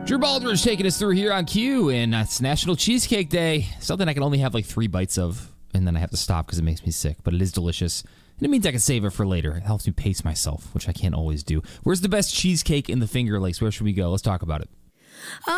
Drew Baldridge taking us through here on Q, and it's National Cheesecake Day. Something I can only have like 3 bites of, and then I have to stop because it makes me sick, but it is delicious. And it means I can save it for later. It helps me pace myself, which I can't always do. Where's the best cheesecake in the Finger Lakes? Where should we go? Let's talk about it.